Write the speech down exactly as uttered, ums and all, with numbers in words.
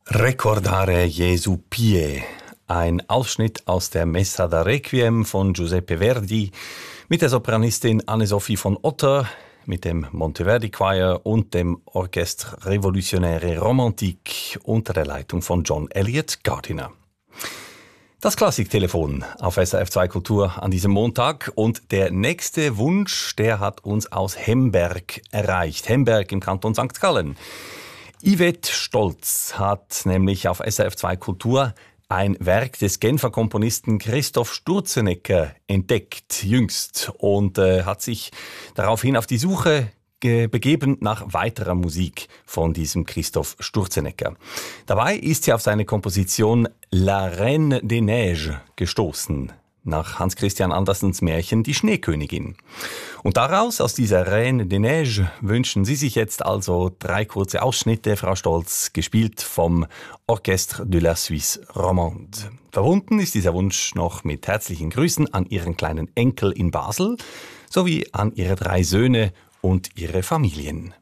Recordare Jesu Pie, ein Ausschnitt aus der Messa da Requiem von Giuseppe Verdi mit der Sopranistin Anne-Sophie von Otter, mit dem Monteverdi Choir und dem Orchestre Révolutionnaire Romantique unter der Leitung von John Elliott Gardiner. Das Klassiktelefon auf S R F zwei Kultur an diesem Montag und der nächste Wunsch, der hat uns aus Hemberg erreicht. Hemberg im Kanton Sankt Gallen. Yvette Stolz hat nämlich auf S R F zwei Kultur ein Werk des Genfer Komponisten Christoph Sturzenegger entdeckt, jüngst, und äh, hat sich daraufhin auf die Suche ge- begeben nach weiterer Musik von diesem Christoph Sturzenegger. Dabei ist sie auf seine Komposition La Reine des Neiges gestoßen, nach Hans Christian Andersens Märchen Die Schneekönigin. Und daraus, aus dieser Reine des Neiges, wünschen Sie sich jetzt also drei kurze Ausschnitte, Frau Stolz, gespielt vom Orchestre de la Suisse Romande. Verbunden ist dieser Wunsch noch mit herzlichen Grüßen an Ihren kleinen Enkel in Basel sowie an Ihre drei Söhne und ihre Familien.